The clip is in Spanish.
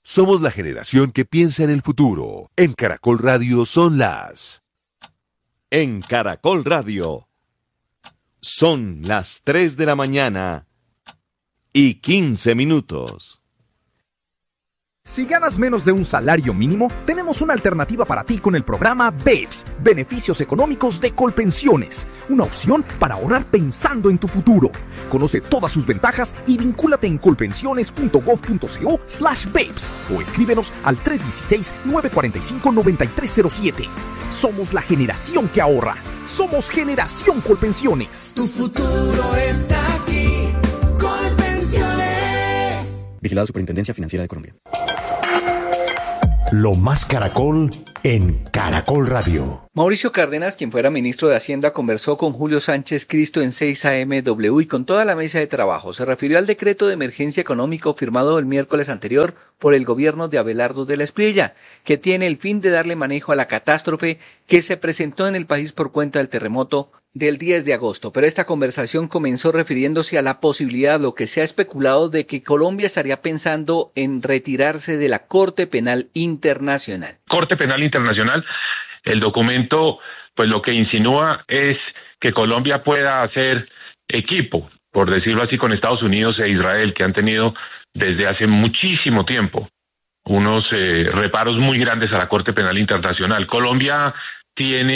Somos la generación que piensa en el futuro. En Caracol Radio son las... En Caracol Radio son las 3 de la mañana y 15 minutos. Si ganas menos de un salario mínimo, tenemos una alternativa para ti con el programa BEPS, Beneficios Económicos de Colpensiones, una opción para ahorrar pensando en tu futuro. Conoce todas sus ventajas y vincúlate en colpensiones.gov.co/BEPS o escríbenos al 316-945-9307. Somos la generación que ahorra. Somos Generación Colpensiones. Tu futuro está aquí. Colpensiones. Vigilado Superintendencia Financiera de Colombia. Lo más Caracol en Caracol Radio. Mauricio Cárdenas, quien fuera ministro de Hacienda, conversó con Julio Sánchez Cristo en 6 AMW y con toda la mesa de trabajo. Se refirió al decreto de emergencia económico firmado el miércoles anterior por el gobierno de Abelardo de la Espriella, que tiene el fin de darle manejo a la catástrofe que se presentó en el país por cuenta del terremoto del 10 de agosto. Pero esta conversación comenzó refiriéndose a la posibilidad, lo que se ha especulado, de que Colombia estaría pensando en retirarse de la Corte Penal Internacional. Corte Penal Internacional, el documento, pues lo que insinúa es que Colombia pueda hacer equipo, por decirlo así, con Estados Unidos e Israel, que han tenido desde hace muchísimo tiempo unos reparos muy grandes a la Corte Penal Internacional. Colombia tiene